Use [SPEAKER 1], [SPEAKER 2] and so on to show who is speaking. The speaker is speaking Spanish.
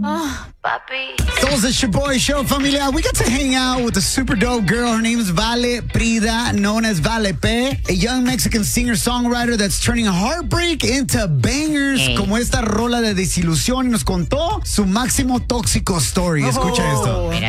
[SPEAKER 1] Papi.
[SPEAKER 2] So it's your boy show, familia. We got to hang out with a super dope girl. Her name is Vale Prida, known as Vale P, a young Mexican singer-songwriter that's turning heartbreak into bangers, como esta rola de desilusión. Y nos contó su máximo tóxico story. Escucha esto.
[SPEAKER 3] Mira,